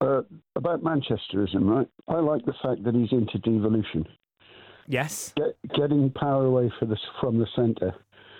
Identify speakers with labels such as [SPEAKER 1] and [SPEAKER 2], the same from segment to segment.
[SPEAKER 1] about Manchesterism, right? I like the fact that he's into devolution.
[SPEAKER 2] Yes.
[SPEAKER 1] Getting power away from the centre.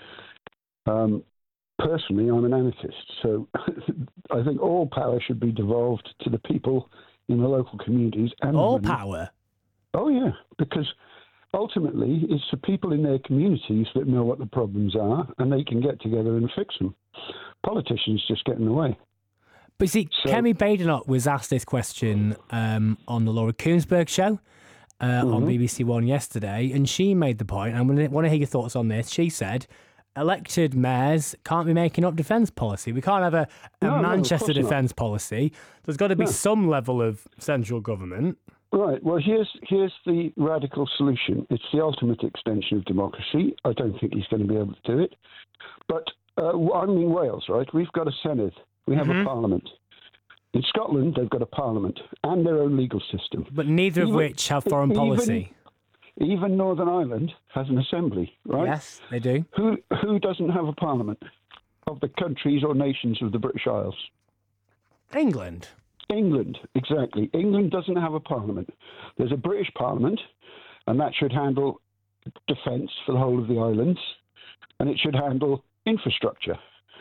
[SPEAKER 1] Personally, I'm an anarchist, so I think all power should be devolved to the people in the local communities. And
[SPEAKER 2] all power?
[SPEAKER 1] Oh, yeah, because ultimately it's the people in their communities that know what the problems are, and they can get together and fix them. Politicians just get in the way.
[SPEAKER 2] But see, Kemi Badenoch was asked this question on the Laura Koonsberg show on BBC One yesterday, and she made the point, and I want to hear your thoughts on this. She said, elected mayors can't be making up defence policy. We can't have a Manchester defence policy. There's got to be some level of central government.
[SPEAKER 1] Right. Well, here's the radical solution. It's the ultimate extension of democracy. I don't think he's going to be able to do it. But I'm in Wales, right? We've got a Senedd. We have a parliament. In Scotland, they've got a parliament and their own legal system.
[SPEAKER 2] But neither of which have foreign policy.
[SPEAKER 1] Even Northern Ireland has an assembly, right?
[SPEAKER 2] Yes, they do.
[SPEAKER 1] Who doesn't have a parliament of the countries or nations of the British Isles?
[SPEAKER 2] England.
[SPEAKER 1] England, exactly. England doesn't have a parliament. There's a British parliament, and that should handle defence for the whole of the islands, and it should handle infrastructure.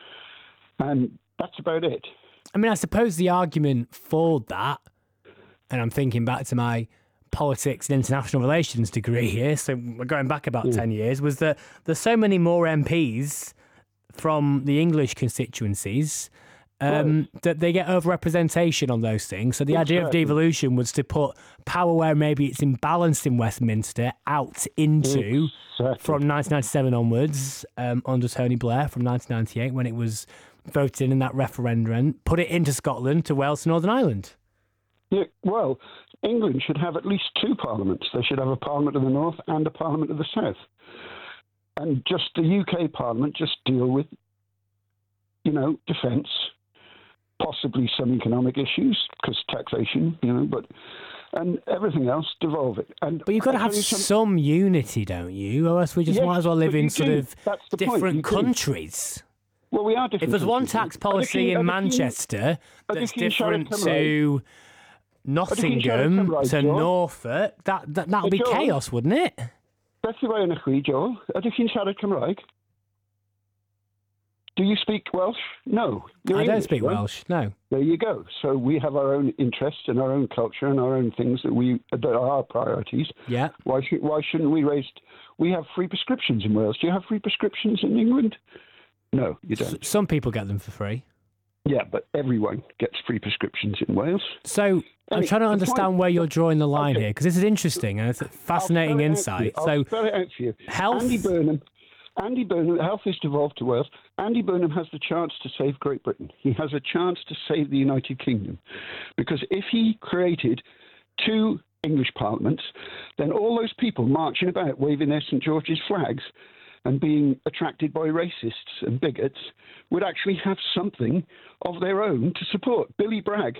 [SPEAKER 1] And that's about it.
[SPEAKER 2] I mean, I suppose the argument for that, and I'm thinking back to my politics and international relations degree here, so we're going back about 10 years, was that there's so many more MPs from the English constituencies that they get overrepresentation on those things. So the idea of devolution was to put power where maybe it's imbalanced in Westminster out into, from 1997 onwards, under Tony Blair, from 1998 when it was voted in that referendum, put it into Scotland, to Wales, to Northern Ireland.
[SPEAKER 1] Yeah, well, England should have at least two parliaments. They should have a parliament of the north and a parliament of the south. And just the UK parliament just deal with, defence, possibly some economic issues, because taxation, and everything else, devolve it.
[SPEAKER 2] But you've got to have some unity, don't you? Or else we just might as well live in sort of different countries.
[SPEAKER 1] Well, we are different.
[SPEAKER 2] If there's one tax policy in Manchester that's different to Nottingham, to Norfolk, that'll be chaos, wouldn't it?
[SPEAKER 1] That's the way in a Joel. Ydych chi'n siarad Cymraeg? Do you speak Welsh? No.
[SPEAKER 2] I don't speak Welsh, no.
[SPEAKER 1] There you go. So we have our own interests and our own culture and our own things that are our priorities.
[SPEAKER 2] Yeah.
[SPEAKER 1] Why shouldn't we we have free prescriptions in Wales. Do you have free prescriptions in England? No, you don't.
[SPEAKER 2] Some people get them for free.
[SPEAKER 1] Yeah, but everyone gets free prescriptions in Wales.
[SPEAKER 2] So I'm trying to understand where you're drawing the line here, because this is interesting and it's a fascinating insight.
[SPEAKER 1] I'll spell it out for you.
[SPEAKER 2] Health.
[SPEAKER 1] Andy Burnham, health is devolved to Wales. Andy Burnham has the chance to save Great Britain. He has a chance to save the United Kingdom. Because if he created two English parliaments, then all those people marching about waving their St George's flags and being attracted by racists and bigots would actually have something of their own to support. Billy Bragg,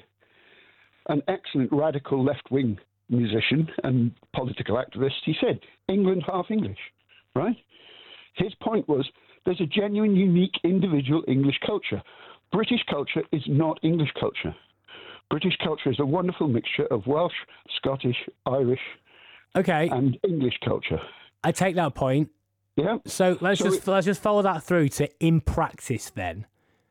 [SPEAKER 1] an excellent radical left-wing musician and political activist, he said, England half English, right? His point was, there's a genuine, unique, individual English culture. British culture is not English culture. British culture is a wonderful mixture of Welsh, Scottish, Irish, and English culture.
[SPEAKER 2] I take that point.
[SPEAKER 1] Yeah.
[SPEAKER 2] So let's just follow that through to in practice then.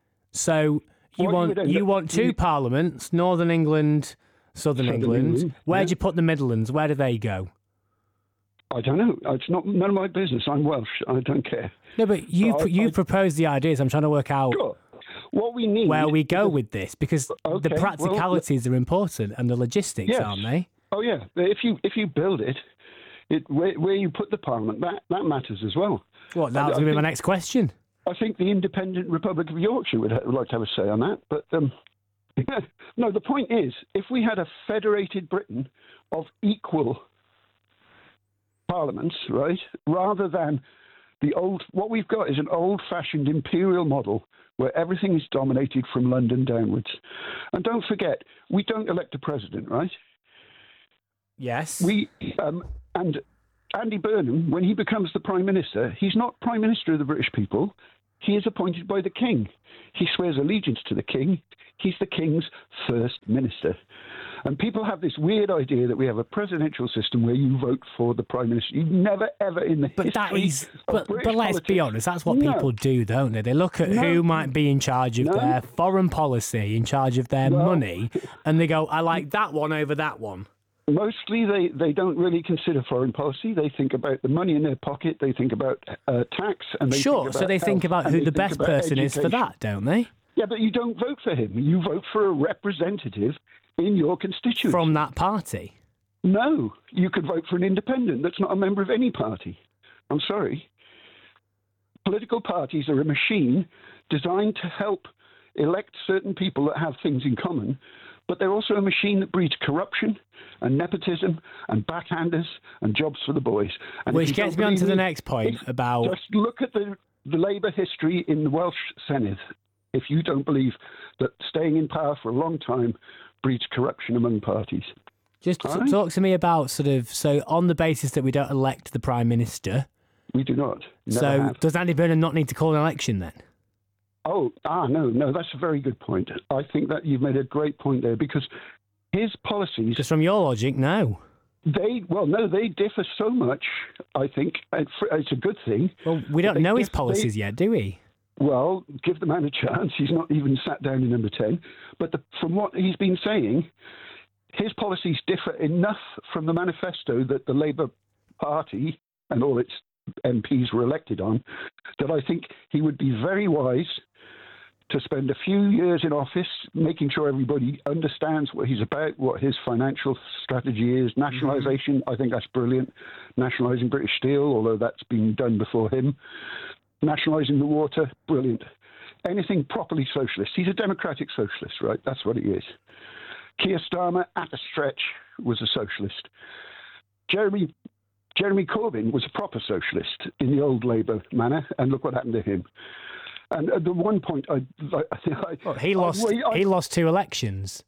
[SPEAKER 2] So you want two parliaments, Northern England, Southern England. Where do you put the Midlands? Where do they go?
[SPEAKER 1] I don't know. It's none of my business. I'm Welsh. I don't care.
[SPEAKER 2] No, but you proposed the ideas. I'm trying to work out
[SPEAKER 1] what we need,
[SPEAKER 2] where we go with this, because the practicalities are important and the logistics, aren't they?
[SPEAKER 1] Oh yeah. If you build it, where you put the parliament, that matters as well.
[SPEAKER 2] What? That was going to be my next question.
[SPEAKER 1] I think the Independent Republic of Yorkshire would like to have a say on that. But no, the point is, if we had a federated Britain of equal parliaments, right, rather than what we've got is an old-fashioned imperial model where everything is dominated from London downwards. And don't forget, we don't elect a president, right?
[SPEAKER 2] Yes.
[SPEAKER 1] And Andy Burnham, when he becomes the Prime Minister, he's not Prime Minister of the British people. He is appointed by the King. He swears allegiance to the King. He's the king's first minister. And people have this weird idea that we have a presidential system where you vote for the prime minister. You've never, ever in the history of British
[SPEAKER 2] but let's
[SPEAKER 1] politics,
[SPEAKER 2] be honest, that's what people do, don't they? They look at who might be in charge of their foreign policy, in charge of their money, and they go, I like that one over that one.
[SPEAKER 1] Mostly they don't really consider foreign policy. They think about the money in their pocket. They think about tax. And they
[SPEAKER 2] think about who the best person is for that, don't they?
[SPEAKER 1] Yeah, but you don't vote for him. You vote for a representative in your constituency.
[SPEAKER 2] From that party?
[SPEAKER 1] No, you could vote for an independent that's not a member of any party. I'm sorry. Political parties are a machine designed to help elect certain people that have things in common, but they're also a machine that breeds corruption and nepotism and backhanders and jobs for the boys. And
[SPEAKER 2] which gets me on to the next point about...
[SPEAKER 1] Just look at the Labour history in the Welsh Senedd. If you don't believe that staying in power for a long time breeds corruption among parties.
[SPEAKER 2] Just talk to me about so on the basis that we don't elect the Prime Minister.
[SPEAKER 1] We do not.
[SPEAKER 2] Does Andy Burnham not need to call an election then?
[SPEAKER 1] No, that's a very good point. I think that you've made a great point there because his policies...
[SPEAKER 2] Because from your logic, no.
[SPEAKER 1] They differ so much, I think. It's a good thing.
[SPEAKER 2] Well, we don't know his policies yet, do we?
[SPEAKER 1] Well, give the man a chance. He's not even sat down in number 10. But from what he's been saying, his policies differ enough from the manifesto that the Labour Party and all its MPs were elected on, that I think he would be very wise to spend a few years in office making sure everybody understands what he's about, what his financial strategy is. Nationalisation, I think that's brilliant. Nationalising British Steel, although that's been done before him. Nationalising the water, brilliant. Anything properly socialist. He's a democratic socialist, right? That's what he is. Keir Starmer, at a stretch, was a socialist. Jeremy Corbyn was a proper socialist in the old Labour manner, and look what happened to him. And at the one point,
[SPEAKER 2] he lost 2 elections.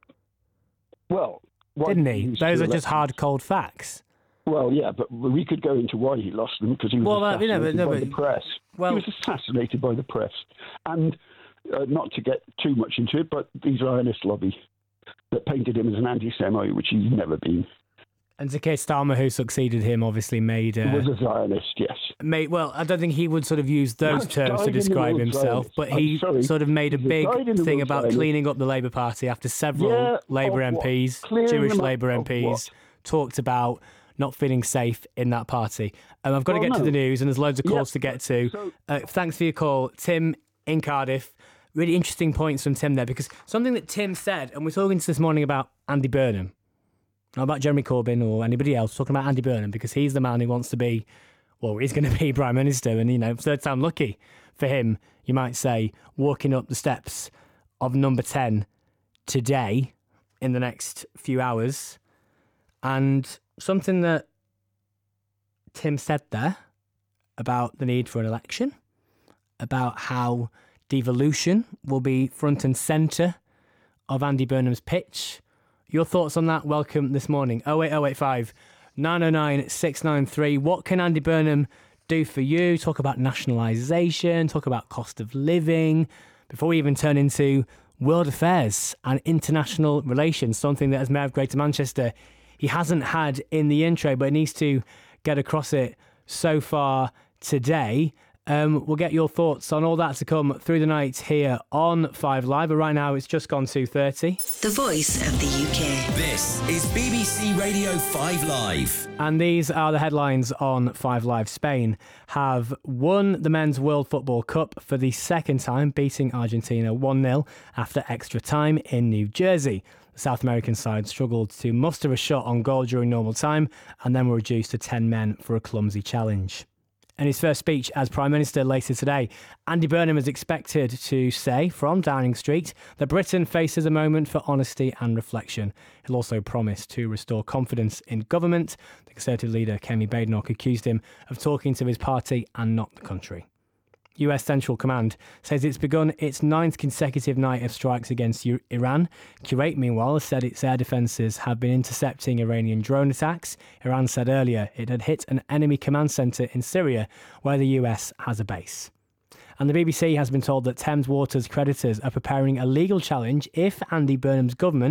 [SPEAKER 1] Well,
[SPEAKER 2] didn't he? Those are just hard, cold facts.
[SPEAKER 1] Well, yeah, but we could go into why he lost them because he was assassinated by the press. He was assassinated by the press, and not to get too much into it, but the Zionist lobby that painted him as an anti-Semite, which he's never been.
[SPEAKER 2] And Keir Starmer, who succeeded him, obviously made...
[SPEAKER 1] was a Zionist, yes.
[SPEAKER 2] Well, I don't think he would use those terms to describe himself, but he made a big thing about cleaning up the Labour Party after several Labour MPs, Jewish Labour MPs, talked about not feeling safe in that party. I've got to get to the news, and there's loads of calls to get to. Thanks for your call. Tim in Cardiff. Really interesting points from Tim there, because something that Tim said, and we're talking this morning about Andy Burnham, not about Jeremy Corbyn or anybody else, talking about Andy Burnham, because he's the man who wants to be, he's going to be Prime Minister, and, third time lucky for him, you might say, walking up the steps of number 10 today in the next few hours. And something that Tim said there about the need for an election, about how devolution will be front and centre of Andy Burnham's pitch. Your thoughts on that? Welcome this morning. 08085 909 693. What can Andy Burnham do for you? Talk about nationalisation, talk about cost of living, before we even turn into world affairs and international relations, something that as Mayor of Greater Manchester, he hasn't had in the intro, but needs to get across it so far today. We'll get your thoughts on all that to come through the night here on 5 Live. But right now, it's just gone 2:30.
[SPEAKER 3] The voice of the UK.
[SPEAKER 4] This is BBC Radio 5 Live.
[SPEAKER 2] And these are the headlines on 5 Live. Spain have won the Men's World Football Cup for the second time, beating Argentina 1-0 after extra time in New Jersey. The South American side struggled to muster a shot on goal during normal time and then were reduced to 10 men for a clumsy challenge. In his first speech as Prime Minister later today, Andy Burnham is expected to say from Downing Street that Britain faces a moment for honesty and reflection. He'll also promise to restore confidence in government. The Conservative leader Kemi Badenoch accused him of talking to his party and not the country. US Central Command says it's begun its 9th consecutive night of strikes against Iran. Kuwait, meanwhile, has said its air defences have been intercepting Iranian drone attacks. Iran said earlier it had hit an enemy command centre in Syria where the US has a base. And the BBC has been told that Thames Water's creditors are preparing a legal challenge if Andy Burnham's government